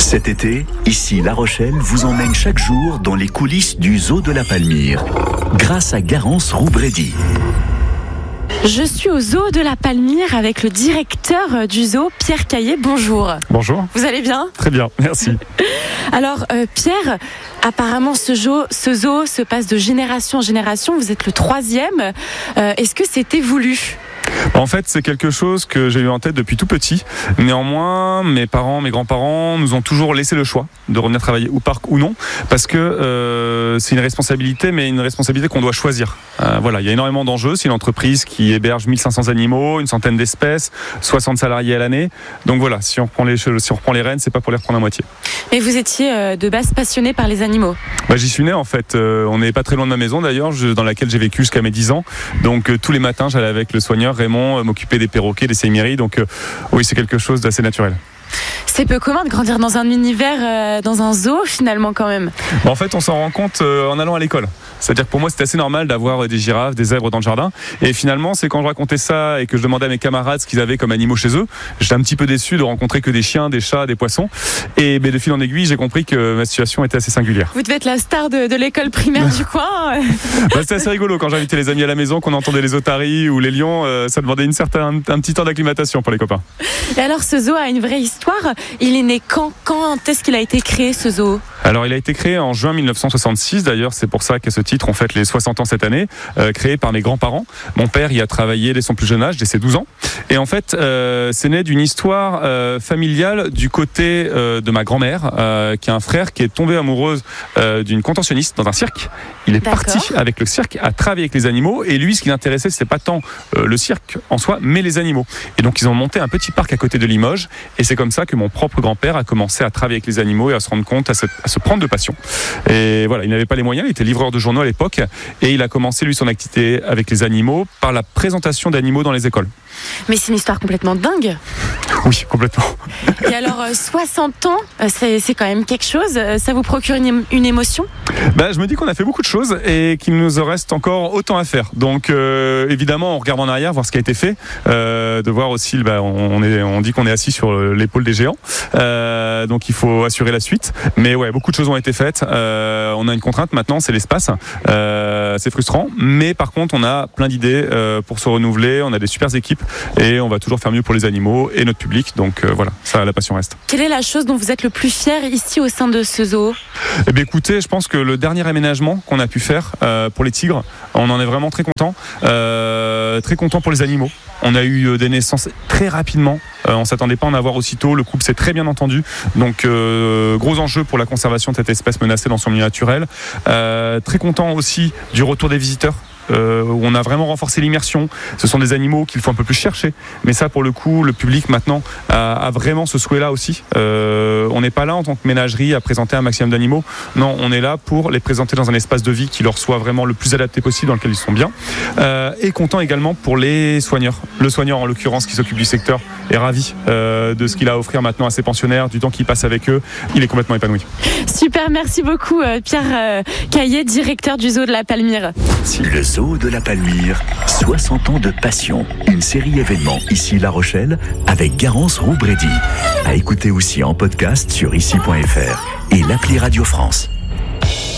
Cet été, ici La Rochelle vous emmène chaque jour dans les coulisses du zoo de la Palmyre, grâce à Garance Roubredi. Je suis au zoo de la Palmyre avec le directeur du zoo, Pierre Caillet. Bonjour. Bonjour. Vous allez bien ? Très bien, merci. Alors Pierre, apparemment ce zoo se passe de génération en génération. Vous êtes le 3e. Est-ce que c'était voulu ? En fait, c'est quelque chose que j'ai eu en tête depuis tout petit. Néanmoins, mes parents, mes grands-parents nous ont toujours laissé le choix de revenir travailler au parc ou non, parce que c'est une responsabilité, mais une responsabilité qu'on doit choisir. Voilà, il y a énormément d'enjeux. C'est une entreprise qui héberge 1500 animaux, une centaine d'espèces, 60 salariés à l'année. Donc voilà, si on reprend les rênes, c'est pas pour les reprendre à moitié. Mais vous étiez de base passionné par les animaux ? J'y suis né en fait. On n'est pas très loin de ma maison d'ailleurs, dans laquelle j'ai vécu jusqu'à mes 10 ans. Donc tous les matins, j'allais avec le soigneur Raymond m'occuper des perroquets, des sémiries. Donc oui, c'est quelque chose d'assez naturel. C'est peu commun de grandir dans un univers, dans un zoo finalement quand même. En fait, on s'en rend compte en allant à l'école. C'est-à-dire que pour moi, c'était assez normal d'avoir des girafes, des zèbres dans le jardin. Et finalement, c'est quand je racontais ça et que je demandais à mes camarades ce qu'ils avaient comme animaux chez eux, j'étais un petit peu déçu de rencontrer que des chiens, des chats, des poissons. Et de fil en aiguille, j'ai compris que ma situation était assez singulière. Vous devez être la star de l'école primaire du coin. C'était assez rigolo quand j'invitais les amis à la maison, qu'on entendait les otaries ou les lions. Ça demandait un petit temps d'acclimatation pour les copains. Et alors, ce zoo a une vraie histoire. Il est né quand est-ce qu'il a été créé, ce zoo ? Alors, il a été créé en juin 1966. D'ailleurs, c'est pour ça qu'à ce titre, on fête les 60 ans cette année, créé par mes grands-parents. Mon père y a travaillé dès son plus jeune âge, dès ses 12 ans. Et en fait, c'est né d'une histoire familiale du côté de ma grand-mère, qui a un frère qui est tombé amoureuse d'une contorsionniste dans un cirque. Il est parti avec le cirque à travailler avec les animaux. Et lui, ce qui l'intéressait, c'est pas tant le cirque en soi, mais les animaux. Et donc, ils ont monté un petit parc à côté de Limoges. Et c'est comme ça que mon propre grand-père a commencé à travailler avec les animaux et à se rendre compte, à se prendre de passion. Et voilà, il n'avait pas les moyens, il était livreur de journaux à l'époque et il a commencé lui son activité avec les animaux par la présentation d'animaux dans les écoles. Mais c'est une histoire complètement dingue. Oui, complètement. Et alors 60 ans, c'est quand même quelque chose. Ça vous procure une émotion ? Je me dis qu'on a fait beaucoup de choses et qu'il nous en reste encore autant à faire. Donc évidemment, on regarde en arrière, voir ce qui a été fait, de voir aussi, on dit qu'on est assis sur l'épaule des géants. Donc il faut assurer la suite. Mais ouais, beaucoup de choses ont été faites. On a une contrainte maintenant, c'est l'espace. C'est frustrant, mais par contre, on a plein d'idées pour se renouveler. On a des super équipes et on va toujours faire mieux pour les animaux et notre public. Donc voilà, ça, la passion reste. Quelle est la chose dont vous êtes le plus fier ici au sein de ce zoo ? Écoutez, je pense que le dernier aménagement qu'on a pu faire pour les tigres, on en est vraiment très content. Très content pour les animaux. On a eu des naissances très rapidement. On s'attendait pas à en avoir aussitôt. Le couple s'est très bien entendu. Donc gros enjeu pour la conservation de cette espèce menacée dans son milieu naturel. Très content aussi du retour des visiteurs. Où on a vraiment renforcé l'immersion. Ce sont des animaux qu'il faut un peu plus chercher. Mais ça, pour le coup, le public maintenant a vraiment ce souhait-là aussi. On n'est pas là en tant que ménagerie à présenter un maximum d'animaux. Non, on est là pour les présenter dans un espace de vie qui leur soit vraiment le plus adapté possible, dans lequel ils sont bien. Et content également pour les soigneurs. Le soigneur, en l'occurrence, qui s'occupe du secteur, est ravi de ce qu'il a à offrir maintenant à ses pensionnaires, du temps qu'il passe avec eux. Il est complètement épanoui. Super, merci beaucoup Pierre Caillet, directeur du zoo de la Palmyre. Le zoo de la Palmyre, 60 ans de passion. Une série événement ici La Rochelle avec Garance Roubredi. À écouter aussi en podcast sur ici.fr et l'appli Radio France.